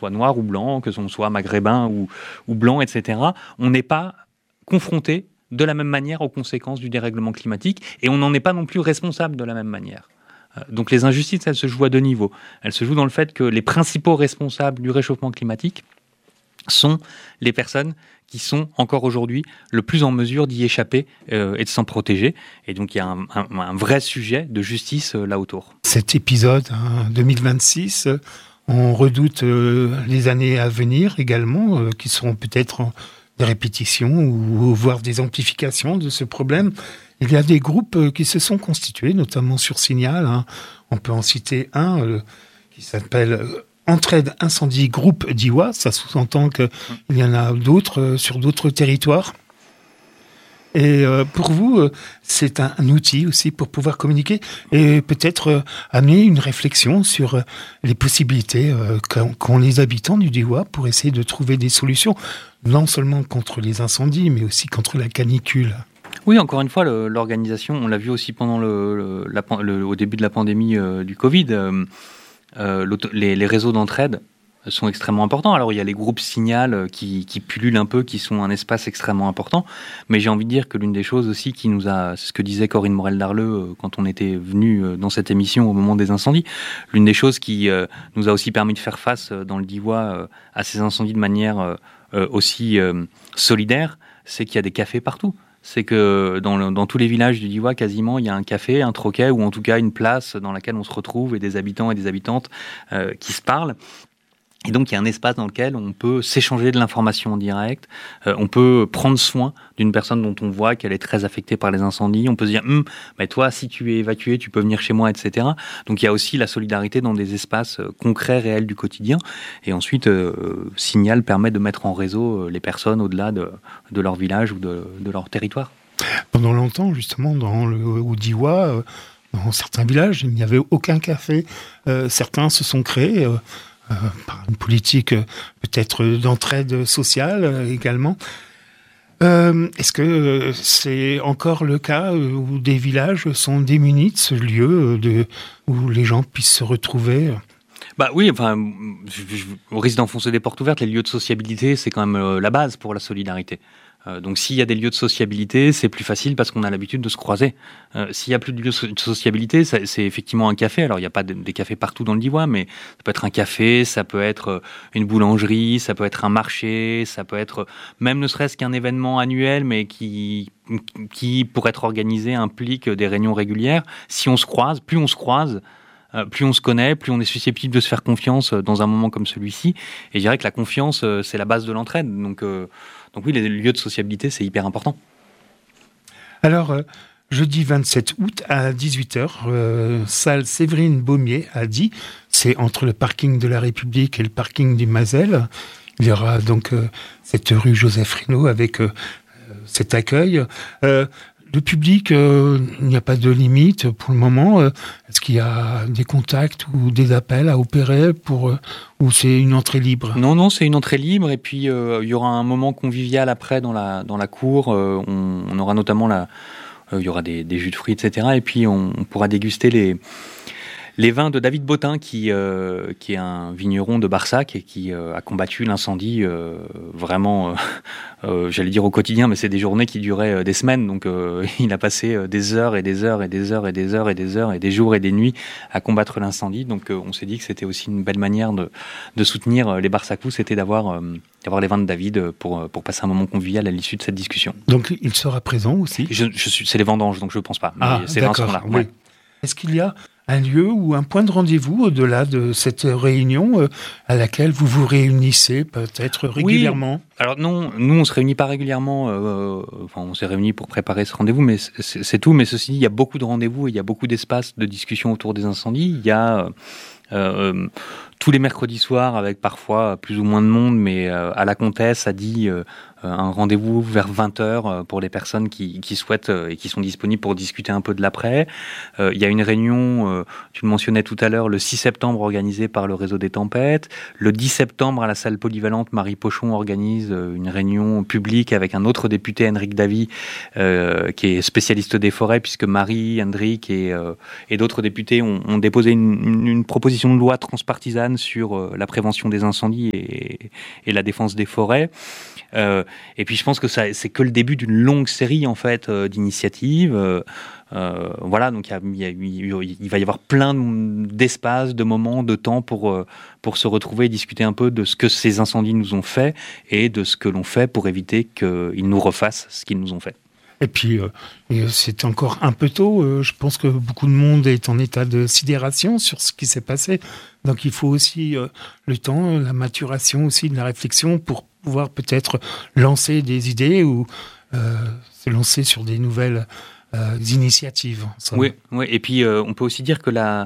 soit noir ou blanc, que l'on soit maghrébin ou blanc, etc., on n'est pas confronté de la même manière aux conséquences du dérèglement climatique et on n'en est pas non plus responsable de la même manière. Donc les injustices, elles se jouent à deux niveaux. Elles se jouent dans le fait que les principaux responsables du réchauffement climatique sont les personnes qui sont encore aujourd'hui le plus en mesure d'y échapper et de s'en protéger. Et donc il y a un vrai sujet de justice là autour. Cet épisode, 2026, on redoute les années à venir également, qui seront peut-être des répétitions ou voire des amplifications de ce problème. Il y a des groupes qui se sont constitués, notamment sur Signal. On peut en citer un qui s'appelle Entraide Incendie Groupe d'Iwa. Ça sous-entend qu'il y en a d'autres sur d'autres territoires. Et pour vous, c'est un outil aussi pour pouvoir communiquer et peut-être amener une réflexion sur les possibilités qu'ont les habitants du Diois pour essayer de trouver des solutions, non seulement contre les incendies, mais aussi contre la canicule. Oui, encore une fois, l'organisation, on l'a vu aussi pendant au début de la pandémie du Covid, les réseaux d'entraide sont extrêmement importants. Alors il y a les groupes Signal qui pullulent un peu, qui sont un espace extrêmement important, mais j'ai envie de dire que l'une des choses aussi qui nous a, c'est ce que disait Corinne Morel-Darleux quand on était venu dans cette émission au moment des incendies, l'une des choses qui nous a aussi permis de faire face dans le Diois à ces incendies de manière aussi solidaire, c'est qu'il y a des cafés partout. C'est que dans tous les villages du Diois, quasiment, il y a un café, un troquet, ou en tout cas une place dans laquelle on se retrouve, et des habitants et des habitantes qui se parlent. Et donc, il y a un espace dans lequel on peut s'échanger de l'information en direct, on peut prendre soin d'une personne dont on voit qu'elle est très affectée par les incendies, on peut se dire mais toi, si tu es évacué, tu peux venir chez moi, etc. Donc, il y a aussi la solidarité dans des espaces concrets, réels du quotidien. Et ensuite, Signal permet de mettre en réseau les personnes au-delà de leur village ou de leur territoire. Pendant longtemps, justement, au Diois, dans certains villages, il n'y avait aucun café. Certains se sont créés... par une politique peut-être d'entraide sociale également. Est-ce que c'est encore le cas où des villages sont démunis de ce lieu où les gens puissent se retrouver ? Oui, enfin, au risque d'enfoncer des portes ouvertes, les lieux de sociabilité, c'est quand même la base pour la solidarité. Donc s'il y a des lieux de sociabilité, c'est plus facile parce qu'on a l'habitude de se croiser. S'il n'y a plus de lieux de sociabilité, c'est effectivement un café. Alors il n'y a pas des cafés partout dans le Diois, mais ça peut être un café, ça peut être une boulangerie, ça peut être un marché, ça peut être même ne serait-ce qu'un événement annuel, mais qui pour être organisé implique des réunions régulières. Si on se croise, plus on se croise, plus on se connaît, plus on est susceptible de se faire confiance dans un moment comme celui-ci. Et je dirais que la confiance, c'est la base de l'entraide. Donc oui, les lieux de sociabilité, c'est hyper important. Alors, jeudi 27 août à 18h, salle Séverine Baumier à Die, c'est entre le parking de la République et le parking du Mazel. Il y aura donc cette rue Joseph Rinaud avec cet accueil. Le public, il n'y a pas de limite pour le moment. Est-ce qu'il y a des contacts ou des appels à opérer ou c'est une entrée libre ? Non, c'est une entrée libre. Et puis, il y aura un moment convivial après dans la cour. On aura notamment il y aura des jus de fruits, etc. Et puis, on pourra déguster les vins de David Bottin, qui est un vigneron de Barsac et qui a combattu l'incendie vraiment, j'allais dire au quotidien, mais c'est des journées qui duraient des semaines. Donc il a passé des heures et des heures et des heures et des heures et des heures et des jours et des nuits à combattre l'incendie. Donc on s'est dit que c'était aussi une belle manière de soutenir les Barsacous, c'était d'avoir les vins de David pour passer un moment convivial à l'issue de cette discussion. Donc il sera présent aussi ? C'est les vendanges, donc je ne pense pas. Mais ces vins seront là. Oui. Est-ce qu'il y a un lieu ou un point de rendez-vous au-delà de cette réunion à laquelle vous vous réunissez peut-être régulièrement ? Oui. Alors non, nous on se réunit pas régulièrement, on s'est réunis pour préparer ce rendez-vous, mais c'est tout. Mais ceci dit, il y a beaucoup de rendez-vous et il y a beaucoup d'espaces de discussion autour des incendies. Il y a tous les mercredis soirs avec parfois plus ou moins de monde, mais à la Comtesse, à Die, un rendez-vous vers 20h pour les personnes qui souhaitent et qui sont disponibles pour discuter un peu de l'après. Il y a une réunion, tu le mentionnais tout à l'heure, le 6 septembre organisée par le Réseau des Tempêtes. Le 10 septembre, à la salle polyvalente, Marie Pochon organise une réunion publique avec un autre député, Henrik Davy, qui est spécialiste des forêts, puisque Marie, Hendrik et d'autres députés ont déposé une proposition de loi transpartisane sur la prévention des incendies et la défense des forêts. Et puis je pense que c'est que le début d'une longue série en fait d'initiatives. Voilà, donc il va y avoir plein d'espaces, de moments, de temps pour se retrouver et discuter un peu de ce que ces incendies nous ont fait et de ce que l'on fait pour éviter qu'ils nous refassent ce qu'ils nous ont fait. Et puis, c'est encore un peu tôt. Je pense que beaucoup de monde est en état de sidération sur ce qui s'est passé. Donc, il faut aussi le temps, la maturation aussi de la réflexion pour pouvoir peut-être lancer des idées ou se lancer sur des nouvelles initiatives. Oui. Et puis, on peut aussi dire que la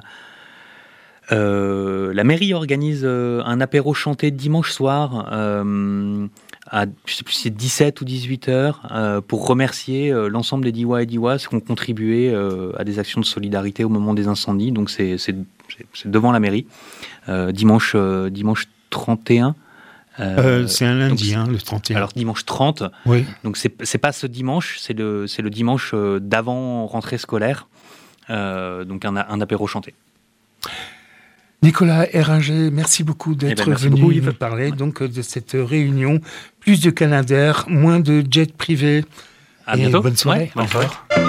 mairie organise un apéro chanté dimanche soir à, je sais plus si c'est 17 ou 18 heures, pour remercier l'ensemble des Diois et Dioises qui ont contribué à des actions de solidarité au moment des incendies. Donc c'est devant la mairie, dimanche 31. C'est un lundi, le 31. Alors dimanche 30. Oui. Donc c'est pas ce dimanche, c'est le dimanche d'avant rentrée scolaire. Donc un apéro chanté. Nicolas Héringer, merci beaucoup d'être venu nous parler donc de cette réunion. Plus de Canadair, moins de jets privés. À bientôt. Bonne soirée. Bonne soirée.